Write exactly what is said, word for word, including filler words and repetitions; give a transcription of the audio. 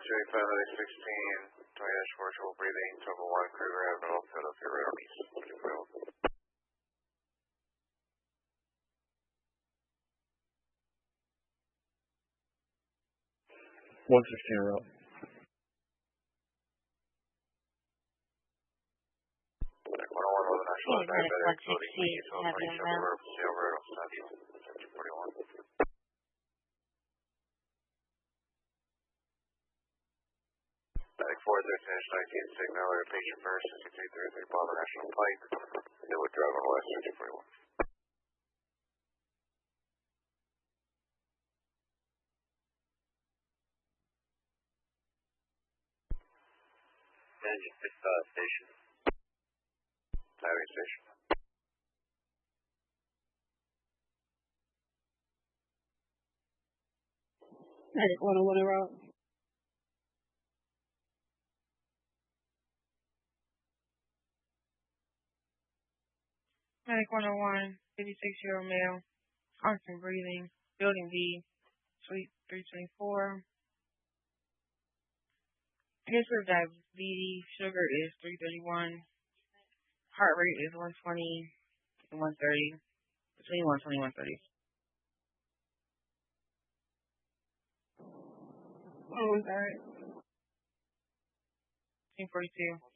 thirty-five, another sixteen, twenty dash four, trouble breathing, trouble one, Kruger Avenue, Philadelphia, right on east, twenty-four oh one. one sixteen route. one oh one, Northern National, diabetic, loading me, twelve twenty, Silver, Silver, Central, seventeen forty-one. Diabetic four, thirteen, nineteen, signal, or patient first, sixty-three thirty-three, Bother National Pike, they would drive on west, seventeen forty-one. Engine uh, station. Highway station. Medic one oh one route. Medic one oh one, fifty-six-year-old male, constant breathing, building B, suite three twenty-four. History of diabetes, sugar is three thirty-one, heart rate is one twenty and one thirty, between one twenty and one thirty. Oh, I'm sorry. fifteen forty-two.